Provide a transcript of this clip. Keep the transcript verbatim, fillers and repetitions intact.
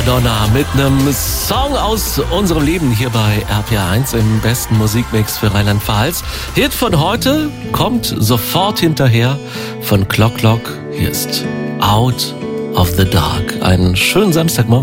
Madonna mit einem Song aus unserem Leben hier bei R P R eins im besten Musikmix für Rheinland-Pfalz. Hit von heute kommt sofort hinterher von Clock Clock. Hier ist Out of the Dark. Einen schönen Samstagmorgen.